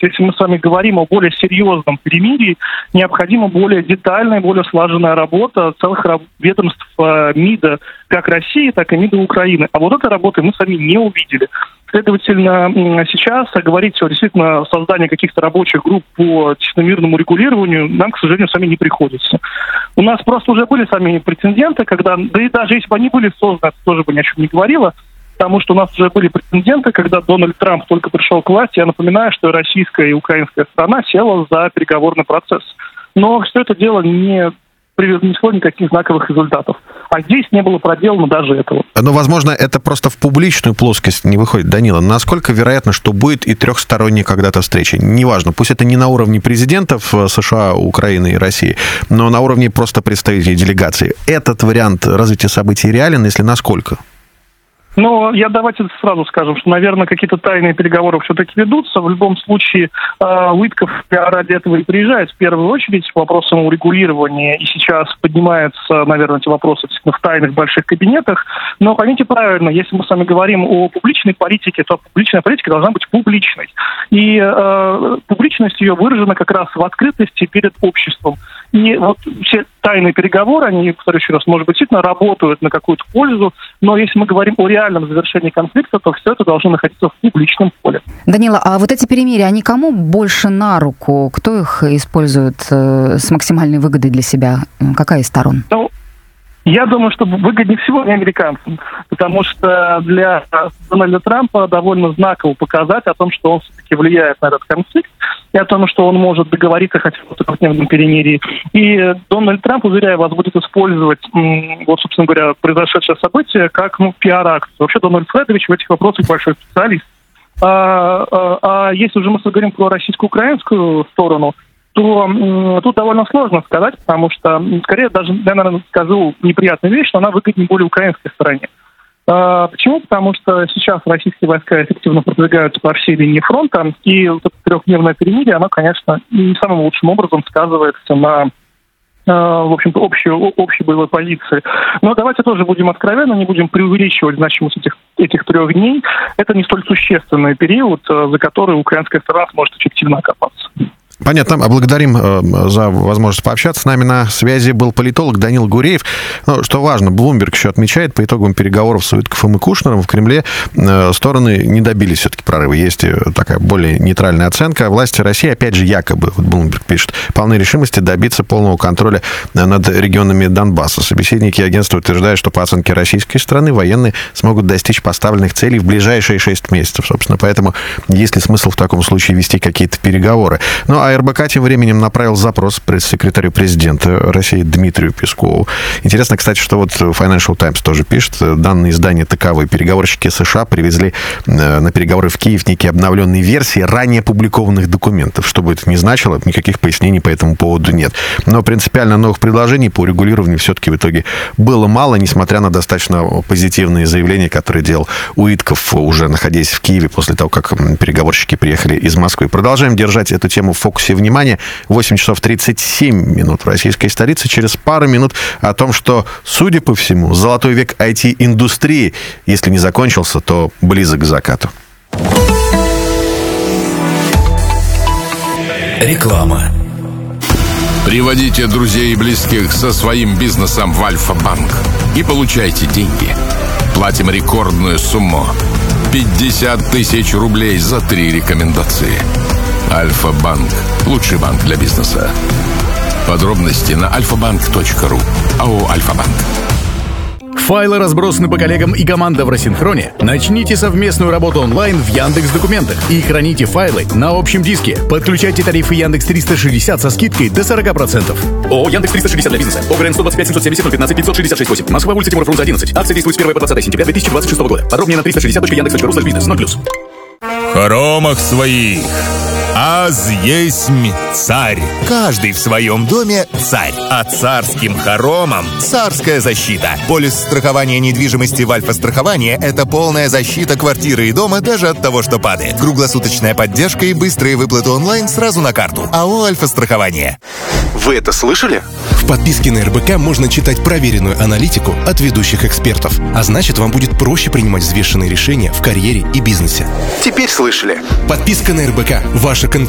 если мы с вами говорим о более серьезном перемирии, необходима более детальная, более слаженная работа целых ведомств МИДа как России, так и МИДа Украины. А вот этой работы мы с вами не увидели. Следовательно, сейчас говорить о действительно создании каких-то рабочих групп по чисто мирному регулированию нам, к сожалению, с вами не приходится. У нас просто уже были с вами прецеденты, когда, да и даже если бы они были созданы, это тоже бы ни о чем не говорило, потому что у нас уже были прецеденты, когда Дональд Трамп только пришел к власти. Я напоминаю, что российская и украинская сторона села за переговорный процесс. Но все это дело не принесло никаких знаковых результатов. А здесь не было проделано даже этого. Но, возможно, это просто в публичную плоскость не выходит. Данила, насколько вероятно, что будет и трехсторонняя когда-то встреча? Неважно, пусть это не на уровне президентов США, Украины и России, но на уровне просто представителей делегации. Этот вариант развития событий реален, если насколько? Ну, давайте сразу скажем, что, наверное, какие-то тайные переговоры все-таки ведутся. В любом случае, Уитков ради этого и приезжает в первую очередь по вопросам урегулирования. И сейчас поднимаются, наверное, эти вопросы в тайных больших кабинетах. Но поймите правильно, если мы с вами говорим о публичной политике, то публичная политика должна быть публичной. И публичность ее выражена как раз в открытости перед обществом. И вот все тайные переговоры, они, повторю еще раз, может быть, действительно работают на какую-то пользу, но если мы говорим о реальном завершении конфликта, то все это должно находиться в публичном поле. Данила, а вот эти перемирия, они кому больше на руку? Кто их использует с максимальной выгодой для себя? Какая из сторон? Я думаю, что выгоднее всего не американцам, потому что для Дональда Трампа довольно знаково показать о том, что он все-таки влияет на этот конфликт, и о том, что он может договориться хотя бы о двухдневном перемирии. И Дональд Трамп, уверяю вас, будет использовать, собственно говоря, произошедшее событие как пиар-акцию. Вообще Дональд Фредович в этих вопросах большой специалист. А если уже мы говорим про российско-украинскую сторону, то тут довольно сложно сказать, потому что, скорее, даже, я, наверное, скажу неприятную вещь, что она выгоднее более украинской стороне. Почему? Потому что сейчас российские войска эффективно продвигаются по всей линии фронта, и вот это трехдневное перемирие, оно, конечно, не самым лучшим образом сказывается на, в общем-то, общей боевой позиции. Но давайте тоже будем откровенны, не будем преувеличивать значимость этих 3 дней. Это не столь существенный период, за который украинская сторона сможет эффективно окопаться. Понятно. Благодарим за возможность пообщаться. С нами на связи был политолог Данил Гуреев. Что важно, Bloomberg еще отмечает, по итогам переговоров с Уитковым и Кушнером в Кремле стороны не добились все-таки прорыва. Есть такая более нейтральная оценка. Власти России, опять же, якобы, вот Bloomberg пишет, полны решимости добиться полного контроля над регионами Донбасса. Собеседники агентства утверждают, что по оценке российской стороны военные смогут достичь поставленных целей в ближайшие 6 месяцев. Собственно, поэтому есть ли смысл в таком случае вести какие-то переговоры? Ну, а РБК тем временем направил запрос пресс-секретарю президента России Дмитрию Пескову. Интересно, кстати, что вот Financial Times тоже пишет. Данные издания таковы. Переговорщики США привезли на переговоры в Киев некие обновленные версии ранее опубликованных документов. Что бы это ни значило, никаких пояснений по этому поводу нет. Но принципиально новых предложений по урегулированию все-таки в итоге было мало, несмотря на достаточно позитивные заявления, которые делал Уитков, уже находясь в Киеве после того, как переговорщики приехали из Москвы. Продолжаем держать эту тему в фокусе внимания. 8 часов 37 минут в российской столице. Через пару минут о том, что, судя по всему, золотой век IT-индустрии, если не закончился, то близок к закату. Реклама. Приводите друзей и близких со своим бизнесом в Альфа-банк и получайте деньги. Платим рекордную сумму. 50 тысяч рублей за 3 рекомендации. Альфа-банк. Лучший банк для бизнеса. Подробности на alfabank.ru. АО «Альфа-банк». Файлы разбросаны по коллегам и команда в рассинхроне? Начните совместную работу онлайн в Яндекс.Документах и храните файлы на общем диске. Подключайте тарифы Яндекс 360 со скидкой до 40%. ООО Яндекс 360 для бизнеса. ОГРН 125 770 015 566 8. Москва, улица Тимура Фрунзе 11. Акция действует с 1 по 20 сентября 2026 года. Подробнее на 360.яндекс.ру/бизнес. 0+. Хоромах своих. Аз есмь царь. Каждый в своем доме царь. А царским хоромам царская защита. Полис страхования недвижимости в Альфа-страховании – это полная защита квартиры и дома даже от того, что падает. Круглосуточная поддержка и быстрые выплаты онлайн сразу на карту. АО «Альфа-страхование». Вы это слышали? В подписке на РБК можно читать проверенную аналитику от ведущих экспертов. А значит, вам будет проще принимать взвешенные решения в карьере и бизнесе. Теперь слышали. Подписка на РБК. Ваша